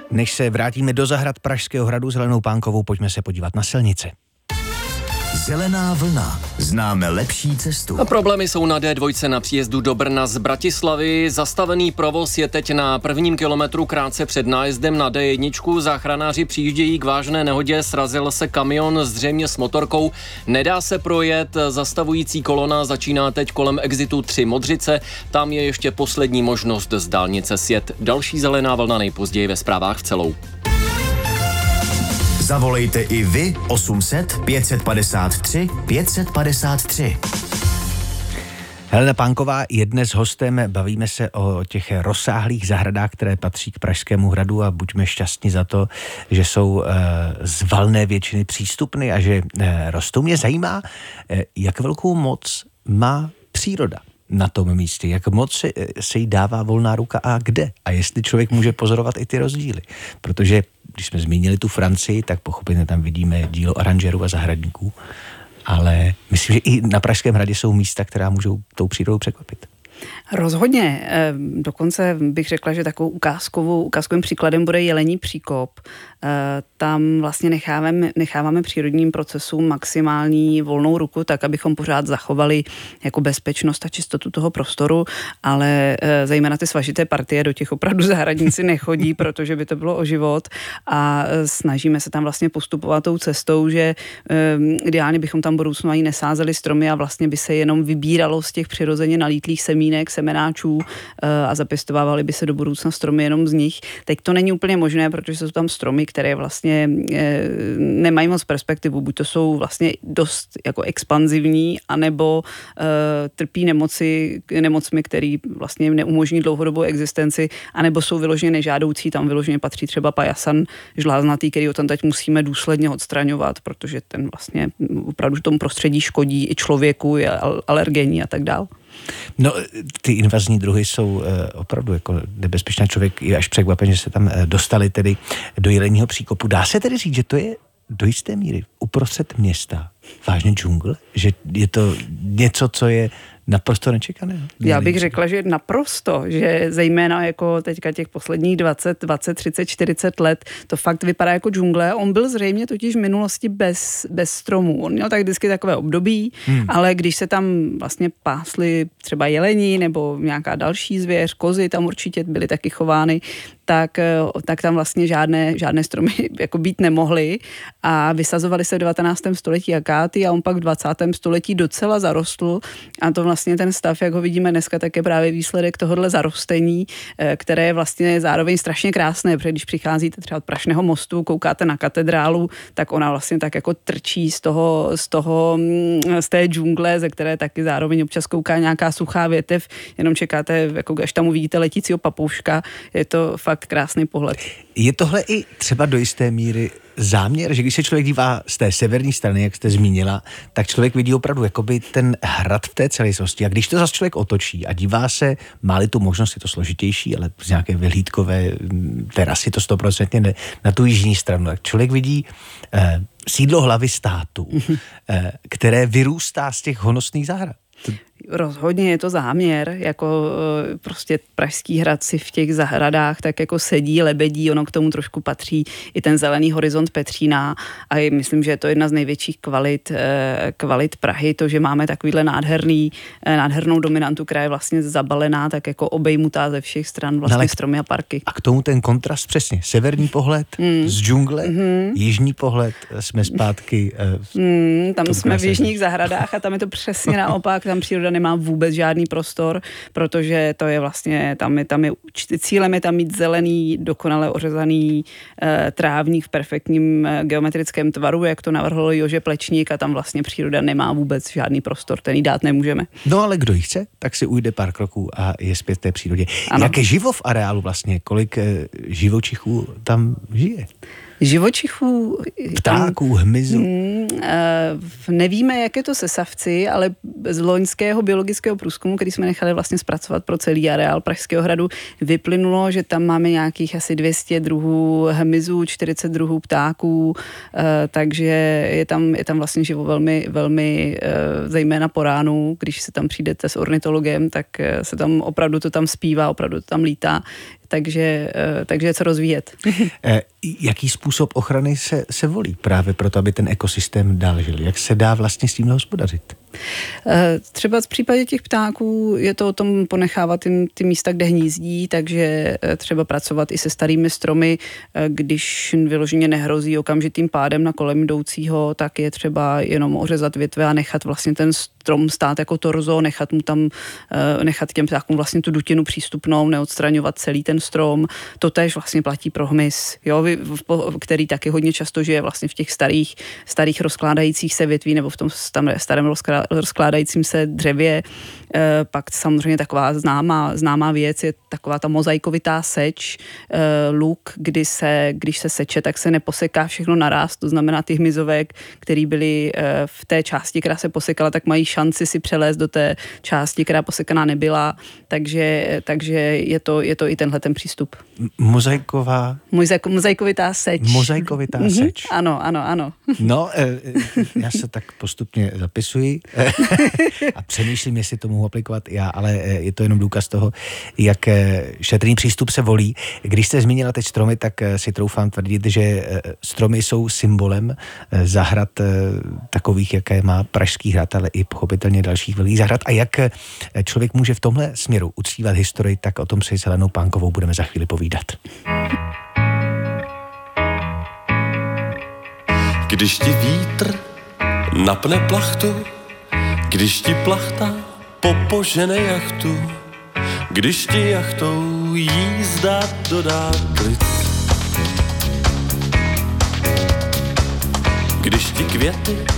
Než se vrátíme do zahrad Pražského hradu s Helenou Pánkovou, pojďme se podívat na silnice. Zelená vlna. Známe lepší cestu. Problémy jsou na D2 na příjezdu do Brna z Bratislavy. Zastavený provoz je teď na prvním kilometru krátce před nájezdem na D1. Záchranáři přijíždějí k vážné nehodě, srazil se kamion zřejmě s motorkou. Nedá se projet, zastavující kolona začíná teď kolem exitu 3 Modřice. Tam je ještě poslední možnost z dálnice sjet. Další zelená vlna nejpozději ve zprávách v celou. Zavolejte i vy 800 553 553. Helena Pánková je dnes hostem, bavíme se o těch rozsáhlých zahradách, které patří k Pražskému hradu a buďme šťastní za to, že jsou z valné většiny přístupny a že rostou. Mě zajímá, jak velkou moc má příroda na tom místě, jak moc se jí dává volná ruka a kde. A jestli člověk může pozorovat i ty rozdíly. Protože když jsme zmínili tu Francii, tak pochopitelně tam vidíme dílo aranžerů a zahradníků. Ale myslím, že i na Pražském hradě jsou místa, která můžou tou přírodou překvapit. Rozhodně. Dokonce bych řekla, že takovou ukázkovým příkladem bude Jelení příkop. Tam vlastně necháváme přírodním procesům maximální volnou ruku, tak abychom pořád zachovali jako bezpečnost a čistotu toho prostoru, ale zejména ty svažité partie do těch opravdu zahradníci nechodí, protože by to bylo o život a snažíme se tam vlastně postupovat tou cestou, že ideálně bychom tam budoucnu ani nesázeli stromy a vlastně by se jenom vybíralo z těch přirozeně nalítlých semínek, semenáčů a zapěstovávaly by se do budoucna stromy jenom z nich. Teď to není úplně možné, protože jsou tam stromy, které vlastně nemají moc perspektivu. Buď to jsou vlastně dost jako expanzivní, anebo trpí nemocmi, které vlastně neumožní dlouhodobou existenci, anebo jsou vyloženě nežádoucí. Tam vyloženě patří třeba pajasan žláznatý, který ho tam teď musíme důsledně odstraňovat, protože ten vlastně opravdu tomu prostředí škodí i člověku, je alergenní a tak dál. No, ty invazní druhy jsou opravdu jako nebezpečné. Člověk je až překvapen, že se tam dostali tedy do Jeleního příkopu. Dá se tedy říct, že to je do jisté míry uprostřed města vážně džungl? Že je to něco, co je naprosto nečekané? Já bych řekla, že naprosto, že zejména jako teďka těch posledních 20, 30, 40 let to fakt vypadá jako džungle. On byl zřejmě totiž v minulosti bez stromů. On měl tak vždycky takové období, ale když se tam vlastně pásly třeba jelení nebo nějaká další zvěř, kozy tam určitě byly taky chovány, tak tam vlastně žádné stromy jako být nemohly a vysazovaly se v 19. století akáty a on pak v 20. století docela zarostl a to vlastně ten stav, jak ho vidíme dneska, tak je právě výsledek tohohle zarostení, které je vlastně zároveň strašně krásné, protože když přicházíte třeba od Pražného mostu, koukáte na katedrálu, tak ona vlastně tak jako trčí z té džungle, ze které taky zároveň občas kouká nějaká suchá větev, jenom čekáte, jako až tam uvidíte letícího papouška, je to fakt krásný pohled. Je tohle i třeba do jisté míry záměr, že když se člověk dívá z té severní strany, jak jste zmínila, tak člověk vidí opravdu jakoby ten hrad v té celistvosti. A když to zase člověk otočí a dívá se, má-li tu možnost, je to složitější, ale z nějaké vyhlídkové terasy to 100% ne, na tu jižní stranu, tak člověk vidí sídlo hlavy státu, které vyrůstá z těch honosných zahrad. Rozhodně je to záměr, jako prostě Pražský hrad si v těch zahradách tak jako sedí, lebedí, ono k tomu trošku patří i ten zelený horizont Petřína a myslím, že je to jedna z největších kvalit Prahy, to, že máme takovýhle nádhernou dominantu, která je vlastně zabalená, tak jako obejmutá ze všech stran vlastně stromy a parky. A k tomu ten kontrast přesně, severní pohled z džungle, jižní pohled, jsme zpátky. Tam jsme v jižních zahradách a tam je to přesně naopak, tam příroda nemá vůbec žádný prostor, protože to je vlastně, cílem je tam mít zelený, dokonale ořezaný trávník v perfektním geometrickém tvaru, jak to navrhl Jože Plečník a tam vlastně příroda nemá vůbec žádný prostor, ten jí dát nemůžeme. No ale kdo ji chce, tak si ujde pár kroků a je zpět v té přírodě. Ano. Jak je živo v areálu vlastně? Kolik živočichů tam žije? Živočichů... Ptáků, hmyzu? Nevíme, jak je to se savci, ale z loňského biologického průzkumu, který jsme nechali vlastně zpracovat pro celý areál Pražského hradu, vyplynulo, že tam máme nějakých asi 200 druhů hmyzů, 40 druhů ptáků, takže je tam vlastně živo velmi, velmi zejména po ránu, když se tam přijdete s ornitologem, tak se tam opravdu to tam zpívá, opravdu to tam lítá. takže je co rozvíjet. Jaký způsob ochrany se volí právě proto, aby ten ekosystém dál žil? Jak se dá vlastně s tím hospodařit? Třeba v případě těch ptáků je to o tom ponechávat ty místa, kde hnízdí, takže třeba pracovat i se starými stromy, když vyloženě nehrozí okamžitým pádem na kolem jdoucího, tak je třeba jenom ořezat větve a nechat vlastně ten strom stát jako torzo, nechat těm ptákům vlastně tu dutinu přístupnou, neodstraňovat celý ten strom. To též vlastně platí pro hmyz, jo, který taky hodně často žije vlastně v těch starých rozkládajících se větví nebo v tom starém rozkládajícím se dřevě. Pak samozřejmě taková známá věc je taková ta mozaikovitá seč, luk, když se seče, tak se neposeká všechno naraz, to znamená ty hmyzovek, který byly v té části, která se posekala, tak mají šanci si přelézt do té části, která posekaná nebyla, takže je to i tenhle ten přístup. Mozaikovitá seč. Mozaikovitá seč. Ano. No, já se tak postupně zapisuji a přemýšlím, jestli to mohu aplikovat já, ale je to jenom důkaz toho, jak šetrný přístup se volí. Když jste zmínila teď stromy, tak si troufám tvrdit, že stromy jsou symbolem zahrad takových, jaké má Pražský hrad, ale i pochopitelně dalších velkých zahrad. A jak člověk může v tomhle směru uctívat historii, tak o tom si s Helenou Pánkovou budeme za chvíli povídat. Když ti vítr napne plachtu, když ti plachta popožene jachtu, když ti jachtou jízda dodá klid, když ti květy